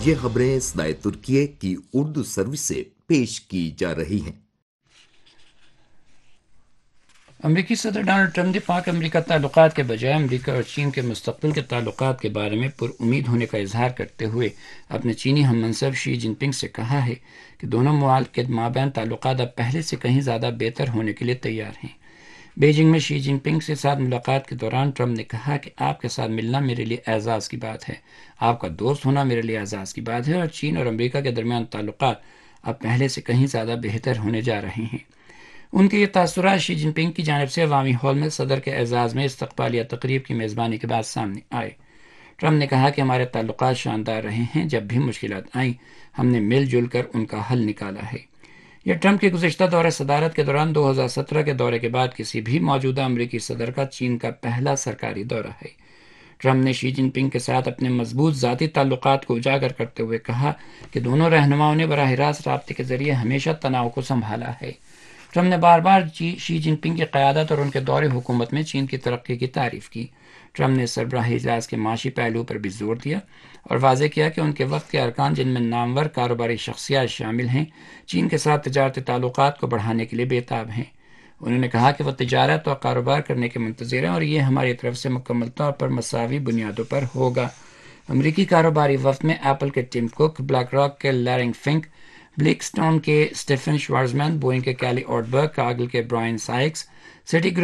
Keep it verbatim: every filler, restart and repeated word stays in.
یہ خبریں صدائے ترکیہ کی اردو سروس سے پیش کی جا رہی ہیں۔ امریکی صدر ڈونلڈ ٹرمپ نے پاک امریکہ تعلقات کے بجائے امریکہ اور چین کے مستقبل کے تعلقات کے بارے میں پر امید ہونے کا اظہار کرتے ہوئے اپنے چینی ہم منصب شی جن پنگ سے کہا ہے کہ دونوں ممالک کے مابین تعلقات اب پہلے سے کہیں زیادہ بہتر ہونے کے لیے تیار ہیں۔ بیجنگ میں شی جن پنگ کے ساتھ ملاقات کے دوران ٹرمپ نے کہا کہ آپ کے ساتھ ملنا میرے لیے اعزاز کی بات ہے، آپ کا دوست ہونا میرے لیے اعزاز کی بات ہے، اور چین اور امریکہ کے درمیان تعلقات اب پہلے سے کہیں زیادہ بہتر ہونے جا رہے ہیں۔ ان کے یہ تاثرات شی جن پنگ کی جانب سے عوامی ہال میں صدر کے اعزاز میں استقبالیہ تقریب کی میزبانی کے بعد سامنے آئے۔ ٹرمپ نے کہا کہ ہمارے تعلقات شاندار رہے ہیں، جب بھی مشکلات آئیں ہم نے مل جل کر ان کا حل نکالا ہے۔ یہ ٹرمپ کے گزشتہ دورہ صدارت کے دوران دو ہزار سترہ کے دورے کے بعد کسی بھی موجودہ امریکی صدر کا چین کا پہلا سرکاری دورہ ہے۔ ٹرمپ نے شی جن پنگ کے ساتھ اپنے مضبوط ذاتی تعلقات کو اجاگر کرتے ہوئے کہا کہ دونوں رہنماؤں نے براہ راست رابطے کے ذریعے ہمیشہ تناؤ کو سنبھالا ہے۔ ٹرمپ نے بار بار شی جن پنگ کی قیادت اور ان کے دور حکومت میں چین کی ترقی کی تعریف کی۔ ٹرمپ نے سربراہی اجلاس کے معاشی پہلو پر بھی زور دیا اور واضح کیا کہ ان کے وقت کے ارکان، جن میں نامور کاروباری شخصیات شامل ہیں، چین کے ساتھ تجارتی تعلقات کو بڑھانے کے لیے بے تاب ہیں۔ انہوں نے کہا کہ وہ تجارت اور کاروبار کرنے کے منتظر ہیں اور یہ ہماری طرف سے مکمل طور پر مساوی بنیادوں پر ہوگا۔ امریکی کاروباری وفد میں ایپل کے ٹم کوک، بلیک راک کے لیرنگ فنک، بلیک سٹون کے سٹیفن شوارزمین، بوئنگ کے کیلی آرٹبرگ، کارگل کے برائن سائکس، سٹی